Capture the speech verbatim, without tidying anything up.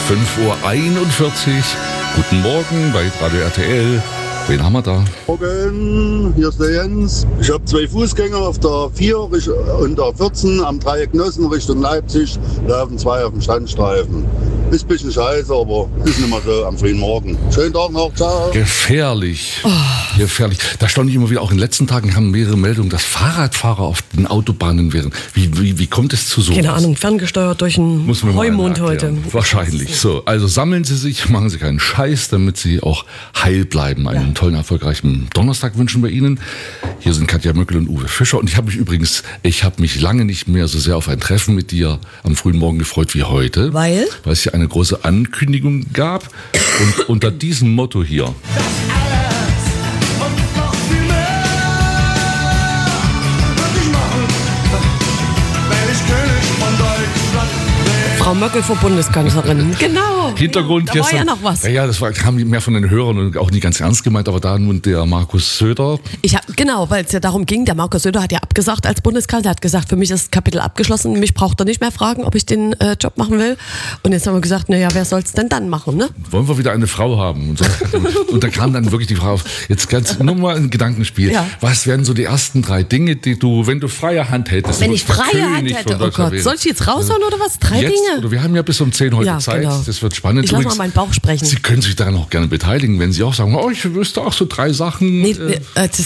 fünf Uhr einundvierzig. Guten Morgen bei Radio R T L. Wen haben wir da? Morgen, hier ist der Jens. Ich habe zwei Fußgänger auf der vier und der vierzehn am Dreieck Nossen Richtung Leipzig. Laufen zwei auf dem Standstreifen. Ist ein bisschen scheiße, aber ist nicht mehr so am frühen Morgen. Schönen Tag noch, ciao. Gefährlich. Oh. Gefährlich. Da stand ich immer wieder, auch in den letzten Tagen haben mehrere Meldungen, dass Fahrradfahrer auf den Autobahnen wären. Wie, wie, wie kommt es zu so? Keine Ahnung, ferngesteuert durch einen Muss man mal Heumond einer heute. erklären. Wahrscheinlich. So, also sammeln Sie sich, machen Sie keinen Scheiß, damit Sie auch heil bleiben. Einen Ja. tollen, erfolgreichen Donnerstag wünschen wir Ihnen. Hier sind Katja Möckel und Uwe Fischer. Und ich habe mich übrigens, ich habe mich lange nicht mehr so sehr auf ein Treffen mit dir am frühen Morgen gefreut wie heute. Weil? Weil es hier eine große Ankündigung gab. Und unter diesem Motto hier. Frau Möckel für Bundeskanzlerin. Genau. Hintergrund da war gestern. ja noch was. Ja, ja, das war, kam mehr von den Hörern und auch nicht ganz ernst gemeint, aber da nun der Markus Söder. Ich hab, genau, weil es ja darum ging, der Markus Söder hat ja abgesagt als Bundeskanzler, hat gesagt, für mich ist das Kapitel abgeschlossen, mich braucht er nicht mehr fragen, ob ich den äh, Job machen will. Und jetzt haben wir gesagt, naja, wer soll es denn dann machen, ne? Wollen wir wieder eine Frau haben? Und, so. Und da kam dann wirklich die Frau auf. Jetzt ganz nur mal ein Gedankenspiel. Ja. Was wären so die ersten drei Dinge, die du, wenn du freie Hand hättest? Wenn du ich bist der freie Hand König hätte, von oh Deutschland Gott, wären. soll ich jetzt raushauen oder was? Drei Jetzt, Dinge? oder wir haben ja bis um zehn heute Ja, Zeit. genau. Das wird spannend. Ich lass Übrigens, mal meinen Bauch sprechen. Sie können sich daran auch gerne beteiligen, wenn Sie auch sagen, oh, ich wüsste auch so drei Sachen. Nee, äh, äh, das